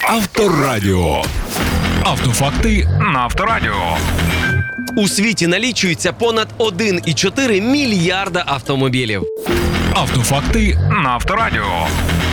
Авторадіо. Автофакти на Авторадіо. У світі налічується понад 1,4 мільярда автомобілів. Автофакти на Авторадіо.